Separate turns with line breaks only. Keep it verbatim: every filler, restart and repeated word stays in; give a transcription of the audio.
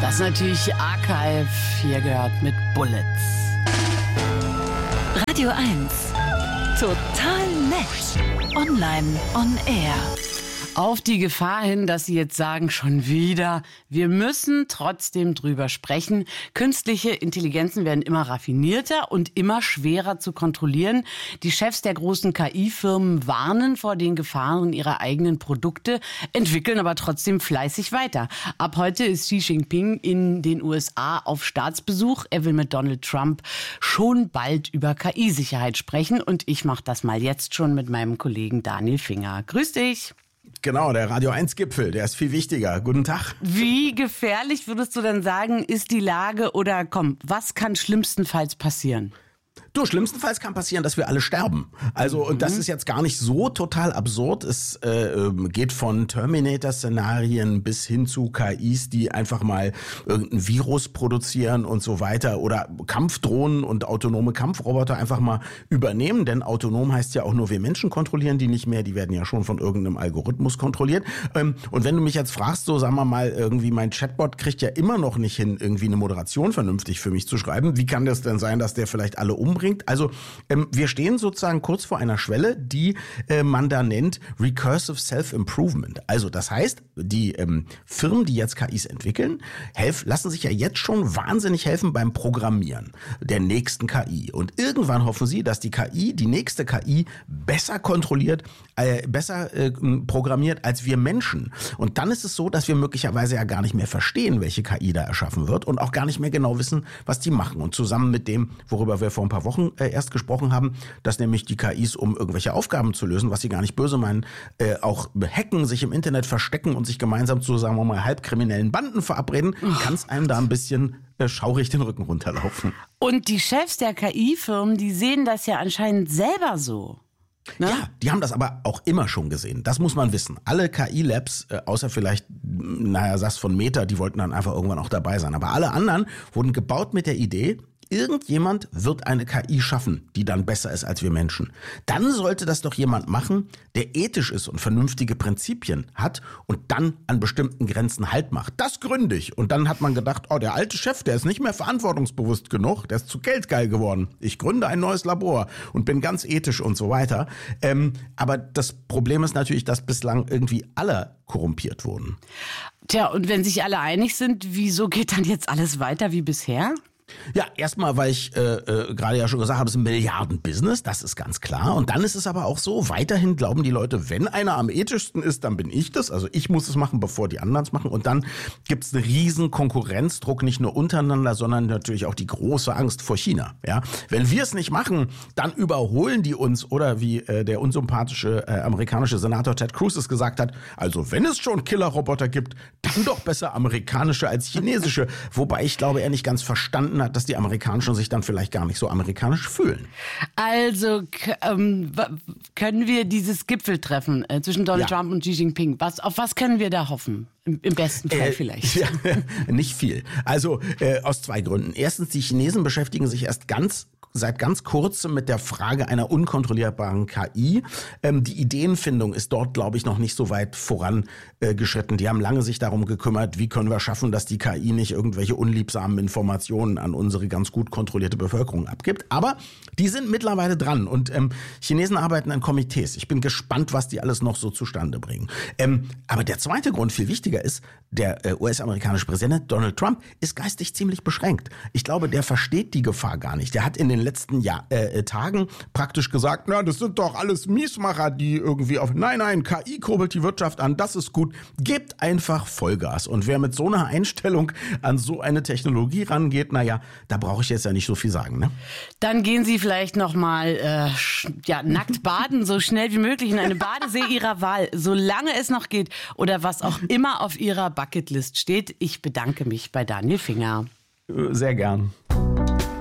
Das ist natürlich Archive, hier gehört mit Bullets.
Radio eins. Total nett. Online on air.
Auf die Gefahr hin, dass Sie jetzt sagen, schon wieder, wir müssen trotzdem drüber sprechen. Künstliche Intelligenzen werden immer raffinierter und immer schwerer zu kontrollieren. Die Chefs der großen K I-Firmen warnen vor den Gefahren ihrer eigenen Produkte, entwickeln aber trotzdem fleißig weiter. Ab heute ist Xi Jinping in den U S A auf Staatsbesuch. Er will mit Donald Trump schon bald über K I-Sicherheit sprechen. Und ich mache das mal jetzt schon mit meinem Kollegen Daniel Finger. Grüß dich.
Genau, der Radio eins Gipfel, der ist viel wichtiger. Guten Tag.
Wie gefährlich würdest du denn sagen, ist die Lage oder komm, was kann schlimmstenfalls passieren?
Du, schlimmstenfalls kann passieren, dass wir alle sterben. Also, und das ist jetzt gar nicht so total absurd. Es äh, geht von Terminator-Szenarien bis hin zu K Is, die einfach mal irgendein Virus produzieren und so weiter. Oder Kampfdrohnen und autonome Kampfroboter einfach mal übernehmen. Denn autonom heißt ja auch nur, wir Menschen kontrollieren die nicht mehr. Die werden ja schon von irgendeinem Algorithmus kontrolliert. Ähm, und wenn du mich jetzt fragst, so sagen wir mal, irgendwie mein Chatbot kriegt ja immer noch nicht hin, irgendwie eine Moderation vernünftig für mich zu schreiben. Wie kann das denn sein, dass der vielleicht alle umbringt? Also ähm, wir stehen sozusagen kurz vor einer Schwelle, die äh, man da nennt Recursive Self-Improvement. Also das heißt, die ähm, Firmen, die jetzt K Is entwickeln, helf, lassen sich ja jetzt schon wahnsinnig helfen beim Programmieren der nächsten K I. Und irgendwann hoffen sie, dass die K I, die nächste K I, besser kontrolliert, äh, besser äh, programmiert als wir Menschen. Und dann ist es so, dass wir möglicherweise ja gar nicht mehr verstehen, welche K I da erschaffen wird und auch gar nicht mehr genau wissen, was die machen. Und zusammen mit dem, worüber wir vor ein paar Wochen äh, erst gesprochen haben, dass nämlich die K Is, um irgendwelche Aufgaben zu lösen, was sie gar nicht böse meinen, äh, auch hacken, sich im Internet verstecken und sich gemeinsam zu, sagen wir mal, halbkriminellen Banden verabreden, kann es einem da ein bisschen äh, schaurig den Rücken runterlaufen.
Und die Chefs der K I-Firmen, die sehen das ja anscheinend selber so. Ne?
Ja, die haben das aber auch immer schon gesehen. Das muss man wissen. Alle K I-Labs, äh, außer vielleicht, naja, sag's von Meta, die wollten dann einfach irgendwann auch dabei sein. Aber alle anderen wurden gebaut mit der Idee, irgendjemand wird eine K I schaffen, die dann besser ist als wir Menschen. Dann sollte das doch jemand machen, der ethisch ist und vernünftige Prinzipien hat und dann an bestimmten Grenzen Halt macht. Das gründig. Und dann hat man gedacht, oh, der alte Chef, der ist nicht mehr verantwortungsbewusst genug, der ist zu geldgeil geworden. Ich gründe ein neues Labor und bin ganz ethisch und so weiter. Ähm, aber das Problem ist natürlich, dass bislang irgendwie alle korrumpiert wurden.
Tja, und wenn sich alle einig sind, wieso geht dann jetzt alles weiter wie bisher?
Ja, erstmal, weil ich äh, äh, gerade ja schon gesagt habe, es ist ein Milliarden-Business, das ist ganz klar. Und dann ist es aber auch so, weiterhin glauben die Leute, wenn einer am ethischsten ist, dann bin ich das. Also ich muss es machen, bevor die anderen es machen. Und dann gibt es einen riesen Konkurrenzdruck, nicht nur untereinander, sondern natürlich auch die große Angst vor China. Ja, wenn wir es nicht machen, dann überholen die uns. Oder wie äh, der unsympathische äh, amerikanische Senator Ted Cruz es gesagt hat, also wenn es schon Killerroboter gibt, dann doch besser amerikanische als chinesische. Wobei ich glaube, er nicht ganz verstanden hat, dass die Amerikanischen sich dann vielleicht gar nicht so amerikanisch fühlen.
Also k- ähm, w- können wir dieses Gipfeltreffen äh, zwischen Donald
Ja.
Trump und Xi Jinping, was, auf was können wir da hoffen? Im, im besten Fall
Äh,
vielleicht.
Ja, nicht viel. Also äh, aus zwei Gründen. Erstens, die Chinesen beschäftigen sich erst ganz seit ganz kurzem mit der Frage einer unkontrollierbaren K I. Ähm, die Ideenfindung ist dort, glaube ich, noch nicht so weit vorangeschritten. Äh, die haben lange sich darum gekümmert, wie können wir schaffen, dass die K I nicht irgendwelche unliebsamen Informationen an unsere ganz gut kontrollierte Bevölkerung abgibt. Aber die sind mittlerweile dran und ähm, Chinesen arbeiten in Komitees. Ich bin gespannt, was die alles noch so zustande bringen. Ähm, aber der zweite Grund, viel wichtiger ist, der äh, U S-amerikanische Präsident Donald Trump ist geistig ziemlich beschränkt. Ich glaube, der versteht die Gefahr gar nicht. Der hat in den letzten Jahr, äh, Tagen praktisch gesagt, na, das sind doch alles Miesmacher, die irgendwie auf, nein, nein, K I kurbelt die Wirtschaft an, das ist gut. Gebt einfach Vollgas. Und wer mit so einer Einstellung an so eine Technologie rangeht, naja, da brauche ich jetzt ja nicht so viel sagen, ne?
Dann gehen Sie vielleicht noch mal äh, sch- ja, nackt baden, so schnell wie möglich in eine Badesee Ihrer Wahl, solange es noch geht oder was auch immer auf Ihrer Bucketlist steht. Ich bedanke mich bei Daniel Finger.
Sehr gern.